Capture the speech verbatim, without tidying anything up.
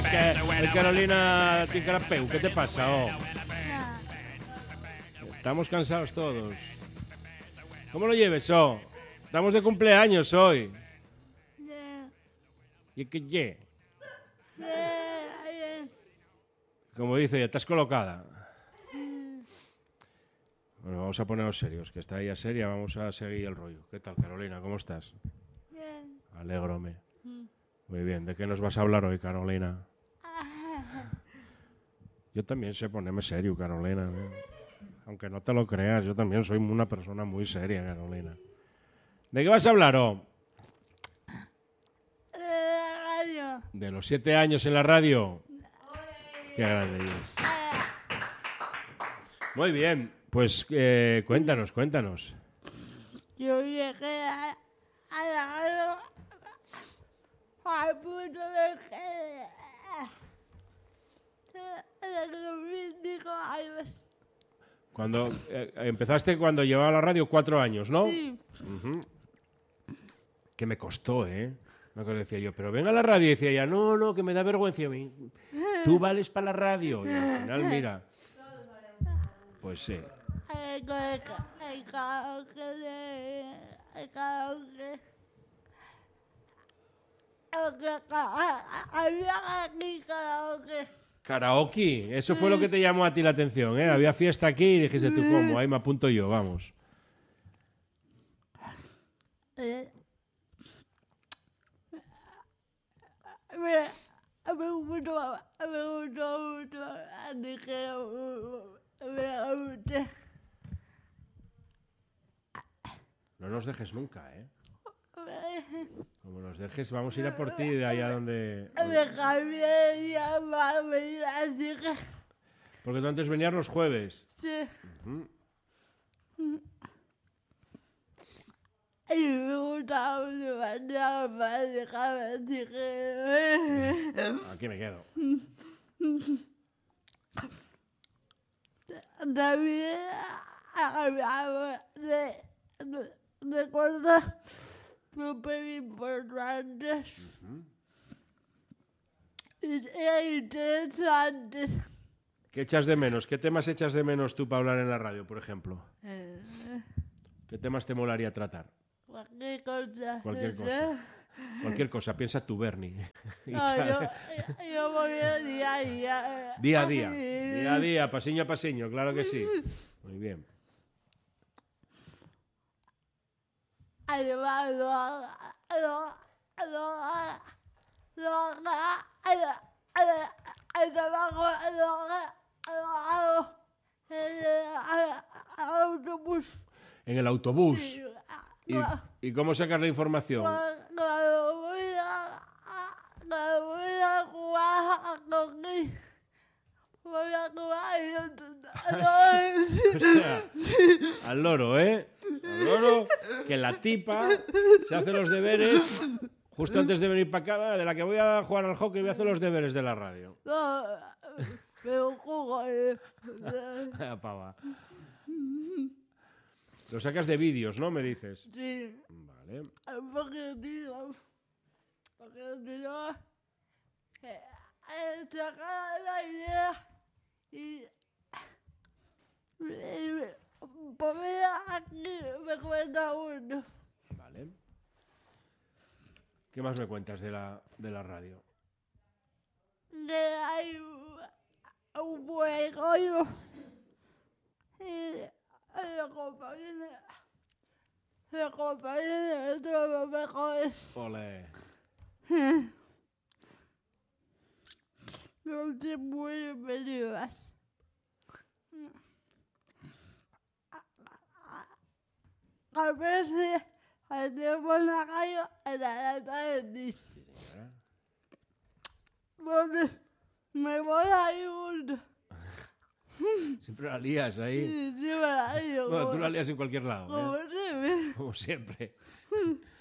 que el Carolina Tincarapeu, ¿qué te pasa? Oh? Estamos cansados todos. ¿Cómo lo lleves, oh? Estamos de cumpleaños hoy. ¿Y qué ye? Como dice, ya estás colocada. Bueno, vamos a ponernos serios, que está ella seria, vamos a seguir el rollo. ¿Qué tal, Carolina? ¿Cómo estás? Bien. Alégrome. Muy bien, ¿de qué nos vas a hablar hoy, Carolina? Yo también sé ponerme serio, Carolina. ¿eh? Aunque no te lo creas, yo también soy una persona muy seria, Carolina. ¿De qué vas a hablar, oh? De la radio. De los siete años en la radio. Qué grande es. Muy bien, pues eh, cuéntanos, cuéntanos. Yo llegué a, a la radio al punto de que de los veinticinco años. Cuando eh, empezaste cuando llevaba la radio cuatro años, ¿no? Sí. Uh-huh. Que me costó, ¿eh? Me acuerdo, decía yo, pero venga a la radio. Y decía ella, no, no, que me da vergüenza. Y a mí, tú vales para la radio. Y al final, mira. Pues sí. El karaoke de... El karaoke... Había aquí karaoke. Karaoke, eso fue lo que te llamó a ti la atención, ¿eh? Había fiesta aquí y dijiste tú, ¿cómo? Ahí me apunto yo, vamos. Me, me gustó, me gustó mucho, así que me gusta. No nos dejes nunca, ¿eh? Como nos dejes, vamos a ir a por ti de allá donde... Me cambié de día para venir, así que... Porque tú antes venías los jueves. Sí. Uh-huh. Y me gustaba mucho bañar para dejarme, así que... Aquí me quedo. También hablaba de, de, de cosas súper importantes Uh-huh. y interesantes. ¿Qué echas de menos? ¿Qué temas echas de menos tú para hablar en la radio, por ejemplo? Eh, ¿Qué temas te molaría tratar? Cualquier cosa. Cualquier no cosa. sé. Cualquier cosa, piensa tú, Bernie. Y No, tal. yo, yo voy a día a día. Día a día, día a día, pasiño a pasiño, claro que sí. Muy bien. Además, lo haga, lo, lo haga, lo haga, el, el, el trabajo lo haga, lo hago en el autobús. En el autobús. Sí, ¿Y, y cómo sacas la información? cuando voy a, cuando voy a jugar con él, voy a jugar y yo... O sea, al loro, ¿eh? Al loro, que la tipa se hace los deberes justo antes de venir para acá, de la que voy a jugar al hockey, voy a hacer los deberes de la radio. No, pero juego... eh. Ah, pava. Lo sacas de vídeos, ¿no? Me dices. Sí. Vale. Porque digo, porque digo, eh, sacar la idea y, y poner aquí me cuenta uno. Vale. ¿Qué más me cuentas de la, de la radio? Que hay un, un buen rollo y la compañía, la compañía de todos los mejores. Ole. No te muy bienvenidas. A veces hacemos la radio en la tarde. Donde me voy a ir uno. Siempre la lías ahí. Sí, sí, me la digo. Bueno, tú la lías en cualquier lado, Como ¿eh? siempre. Como siempre.